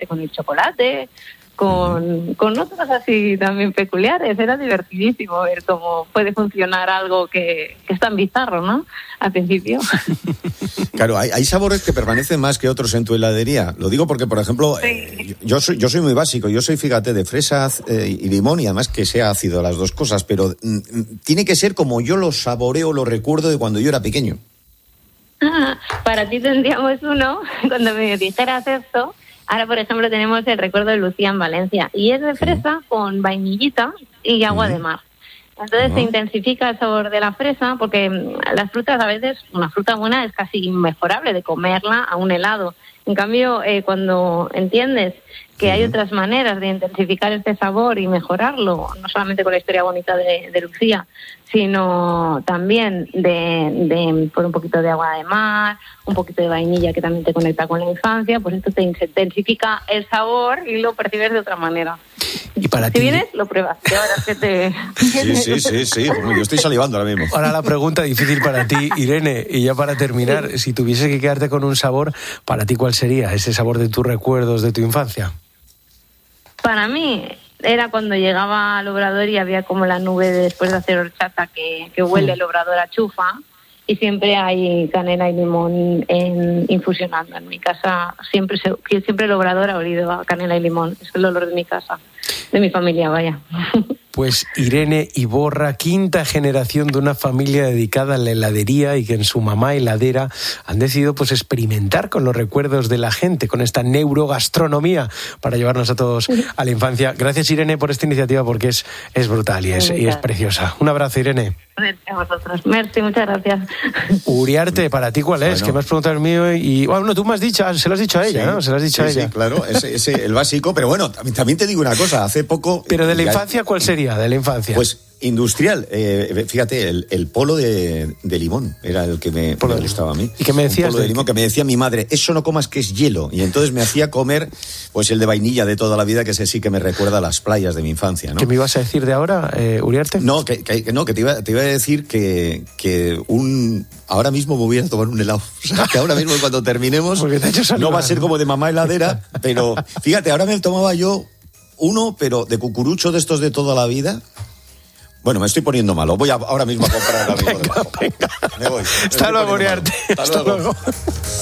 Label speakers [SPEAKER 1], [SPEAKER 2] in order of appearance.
[SPEAKER 1] con el chocolate, con otras así también peculiares. Era divertidísimo ver cómo puede funcionar algo que es tan bizarro, ¿no? Al principio.
[SPEAKER 2] Claro, hay sabores que permanecen más que otros en tu heladería. Lo digo porque, por ejemplo,
[SPEAKER 1] Sí.
[SPEAKER 2] yo soy muy básico. Yo soy, fíjate, de fresas y limón, y además que sea ácido las dos cosas, pero tiene que ser como yo lo saboreo, lo recuerdo de cuando yo era pequeño.
[SPEAKER 1] Para ti tendríamos uno, cuando me dijeras esto. Ahora, por ejemplo, tenemos el recuerdo de Lucía en Valencia, y es de fresa con vainillita y agua de mar. Entonces se intensifica el sabor de la fresa, porque las frutas, a veces, una fruta buena es casi inmejorable de comerla a un helado. En cambio, cuando entiendes que hay otras maneras de intensificar este sabor y mejorarlo, no solamente con la historia bonita de Lucía, sino también por un poquito de agua de mar, un poquito de vainilla que también te conecta con la infancia, pues esto te intensifica el sabor y lo percibes de otra manera.
[SPEAKER 3] Y para
[SPEAKER 1] si
[SPEAKER 3] ti...
[SPEAKER 1] vienes, lo pruebas. Y ahora que te...
[SPEAKER 2] Sí. Yo estoy salivando ahora mismo.
[SPEAKER 3] Ahora la pregunta difícil para ti, Irene, y ya para terminar, si tuviese que quedarte con un sabor, para ti, ¿cuál sería ese sabor de tus recuerdos de tu infancia?
[SPEAKER 1] Para mí era cuando llegaba al obrador y había como la nube después de hacer horchata que huele el obrador a chufa, y siempre hay canela y limón infusionando. En mi casa siempre el obrador ha olido a canela y limón. Es el olor de mi casa, de mi familia, vaya.
[SPEAKER 3] Pues Irene Iborra, quinta generación de una familia dedicada a la heladería, y que en su mamá heladera han decidido pues experimentar con los recuerdos de la gente, con esta neurogastronomía para llevarnos a todos a la infancia. Gracias, Irene, por esta iniciativa, porque es brutal y es preciosa. Un abrazo, Irene.
[SPEAKER 1] A vosotros. Merci, muchas gracias.
[SPEAKER 3] Uriarte, ¿para ti cuál es?
[SPEAKER 2] Bueno.
[SPEAKER 3] Que me has preguntado el mío y... Bueno, tú me has dicho, se lo has dicho a ella, ¿no? Se lo has dicho a ella.
[SPEAKER 2] Sí, claro, ese el básico, pero bueno, también te digo una cosa, hace poco...
[SPEAKER 3] Pero de la infancia, ¿cuál sería? De la infancia.
[SPEAKER 2] Pues industrial, fíjate, el polo de limón era el que me gustaba a mí.
[SPEAKER 3] ¿Y qué me decías?
[SPEAKER 2] Un polo de limón que me decía mi madre, eso no comas, que es hielo. Y entonces me hacía comer pues el de vainilla de toda la vida, que ese sí que me recuerda a las playas de mi infancia, ¿no?
[SPEAKER 3] ¿Qué me ibas a decir de ahora, Uriarte?
[SPEAKER 2] No, que te iba a decir que ahora mismo me voy a tomar un helado. O sea, que ahora mismo cuando terminemos no va a ser como de mamá heladera, pero fíjate, ahora me tomaba yo uno, pero de cucurucho de estos de toda la vida. Bueno, me estoy poniendo malo. Voy ahora mismo a comprar ahora mismo.
[SPEAKER 3] Venga.
[SPEAKER 2] Me voy.
[SPEAKER 3] Hasta luego, Uriarte.
[SPEAKER 2] Hasta luego.